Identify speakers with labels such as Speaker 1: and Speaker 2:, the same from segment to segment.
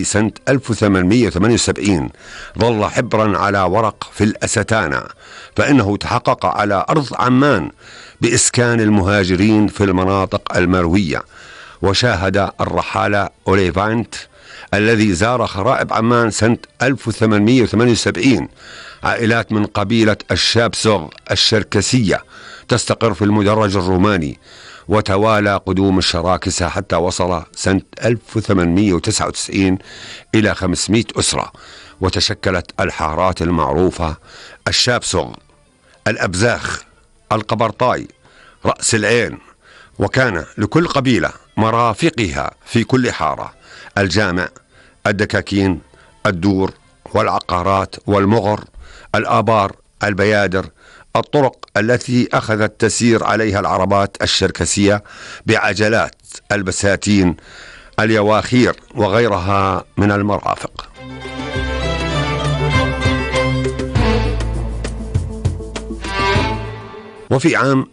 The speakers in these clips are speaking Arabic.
Speaker 1: سنة 1878 ظل حبرا على ورق في الأستانة، فإنه تحقق على أرض عمان بإسكان المهاجرين في المناطق المروية، وشاهد الرحالة أوليفانت الذي زار خرائب عمان سنة 1878 عائلات من قبيلة الشابسوغ الشركسية تستقر في المدرج الروماني، وتوالى قدوم الشراكسة حتى وصل سنة 1899 إلى 500 أسرة، وتشكلت الحارات المعروفة الشابسوغ، الأبزاخ، القبرطاي، رأس العين، وكان لكل قبيلة مرافقها في كل حارة: الجامع، الدكاكين، الدور، والعقارات، والمغر، الآبار، البيادر، الطرق التي أخذت تسير عليها العربات الشركسية بعجلات، البساتين، اليواخير، وغيرها من المرافق. وفي عام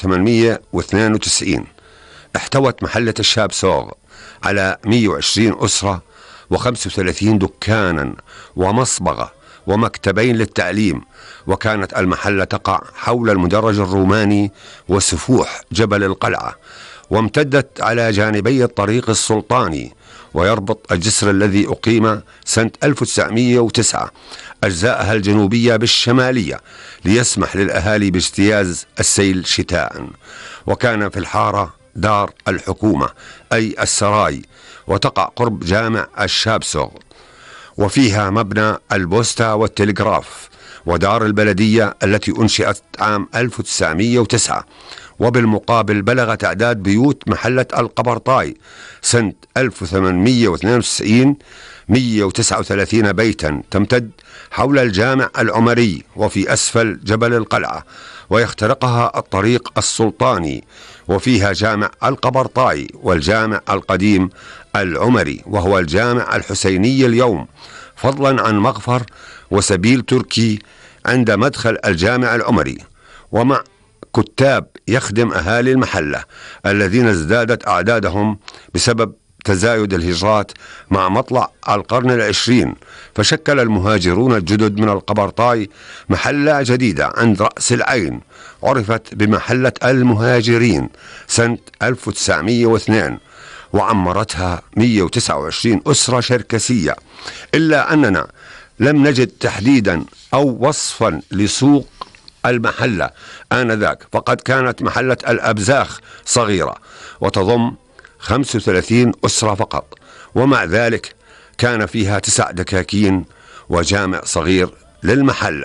Speaker 1: 1892 احتوت محلة الشابسوغ على 120 أسرة و35 دكانا ومصبغة ومكتبين للتعليم، وكانت المحلة تقع حول المدرج الروماني وسفوح جبل القلعة، وامتدت على جانبي الطريق السلطاني، ويربط الجسر الذي أقيم سنة 1909 أجزائها الجنوبية بالشمالية ليسمح للأهالي باجتياز السيل شتاء. وكان في الحارة دار الحكومة أي السراي، وتقع قرب جامع الشابسوغ، وفيها مبنى البوستا والتلغراف، ودار البلدية التي أنشئت عام 1909. وبالمقابل بلغ تعداد بيوت محلة القبرطاي سنة 1892 139 بيتا تمتد حول الجامع العمري وفي أسفل جبل القلعة، ويخترقها الطريق السلطاني، وفيها جامع القبرطاي والجامع القديم العمري وهو الجامع الحسيني اليوم، فضلا عن مغفر وسبيل تركي عند مدخل الجامع العمري، ومع كتاب يخدم أهالي المحلة الذين ازدادت أعدادهم بسبب تزايد الهجرات مع مطلع القرن العشرين. فشكل المهاجرون الجدد من القبرطاي محلة جديدة عند رأس العين عرفت بمحلة المهاجرين سنة 1902، وعمرتها 129 أسرة شركسية، إلا أننا لم نجد تحديدا أو وصفا لسوق المحلة آنذاك، فقد كانت محلة الأبزاخ صغيرة وتضم 35 أسرة فقط، ومع ذلك كان فيها 9 دكاكين وجامع صغير للمحلة.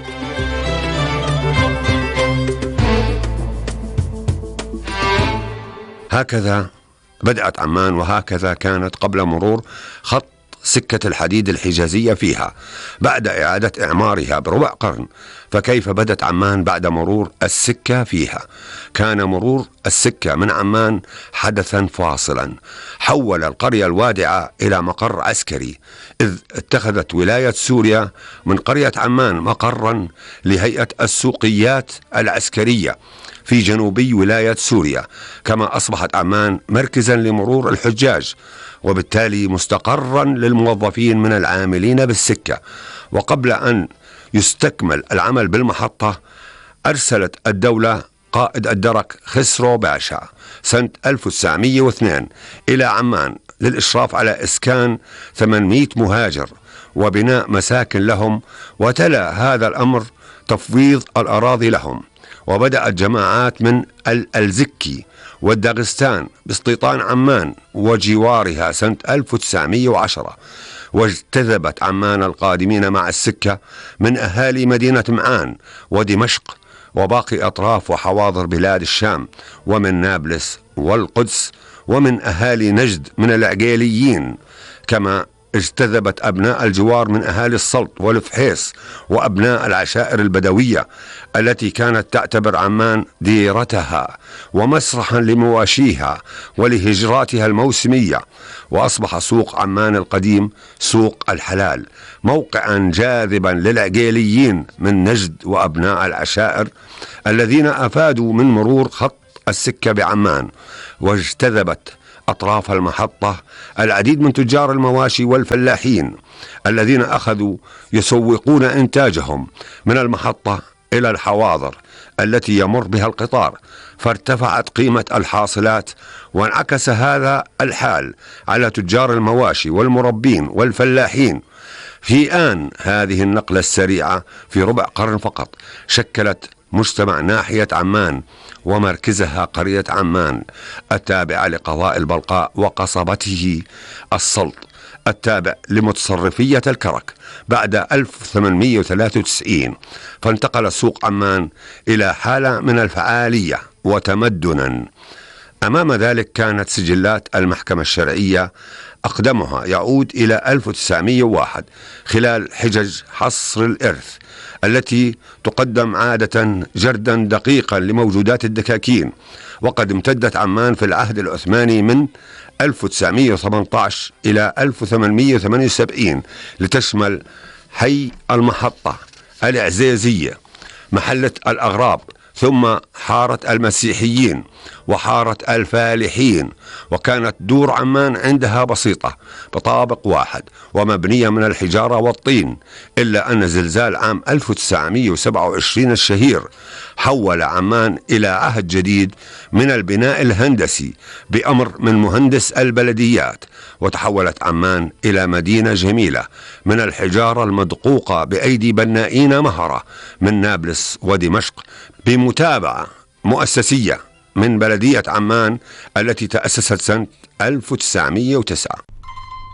Speaker 1: هكذا بدأت عمان، وهكذا كانت قبل مرور خط سكة الحديد الحجازية فيها بعد إعادة إعمارها بربع قرن. فكيف بدت عمان بعد مرور السكة فيها؟ كان مرور السكة من عمان حدثا فاصلا حول القرية الوادعة إلى مقر عسكري، إذ اتخذت ولاية سوريا من قرية عمان مقرا لهيئة السوقيات العسكرية في جنوبي ولاية سوريا، كما أصبحت عمان مركزا لمرور الحجاج، وبالتالي مستقرا للموظفين من العاملين بالسكة. وقبل أن يستكمل العمل بالمحطة أرسلت الدولة قائد الدرك خسرو باشا سنة 1902 إلى عمان للإشراف على إسكان 800 مهاجر وبناء مساكن لهم، وتلا هذا الأمر تفويض الأراضي لهم. وبدأت جماعات من الألزكي والداغستان باستيطان عمان وجوارها سنة 1910، واجتذبت عمان القادمين مع السكة من أهالي مدينة معان ودمشق وباقي أطراف وحواضر بلاد الشام، ومن نابلس والقدس، ومن أهالي نجد من العقيليين، كما اجتذبت أبناء الجوار من أهالي السلط والفحيص وأبناء العشائر البدوية التي كانت تعتبر عمان ديرتها ومسرحا لمواشيها ولهجراتها الموسمية. وأصبح سوق عمان القديم سوق الحلال موقعا جاذبا للعقيليين من نجد وأبناء العشائر الذين أفادوا من مرور خط السكة بعمان، واجتذبت أطراف المحطة العديد من تجار المواشي والفلاحين الذين أخذوا يسوقون إنتاجهم من المحطة إلى الحواضر التي يمر بها القطار، فارتفعت قيمة الحاصلات، وانعكس هذا الحال على تجار المواشي والمربين والفلاحين. في آن هذه النقلة السريعة في ربع قرن فقط شكلت مجتمع ناحية عمان ومركزها قرية عمان التابعة لقضاء البلقاء وقصبته السلط التابع لمتصرفية الكرك بعد 1893. فانتقل سوق عمان إلى حالة من الفعالية وتمدنا. أمام ذلك كانت سجلات المحكمة الشرعية أقدمها يعود إلى 1901 خلال حجج حصر الإرث التي تقدم عادة جردا دقيقا لموجودات الدكاكين، وقد امتدت عمان في العهد العثماني من 1918 إلى 1878 لتشمل حي المحطة، العزيزية، محلة الأغراب، ثم حارة المسيحيين وحارة الفالحين. وكانت دور عمان عندها بسيطة بطابق واحد ومبنية من الحجارة والطين، إلا أن زلزال عام 1927 الشهير حول عمان إلى عهد جديد من البناء الهندسي بأمر من مهندس البلديات، وتحولت عمان إلى مدينة جميلة من الحجارة المدقوقة بأيدي بنائين مهرة من نابلس ودمشق بمتابعة مؤسسية من بلدية عمان التي تأسست سنة 1909.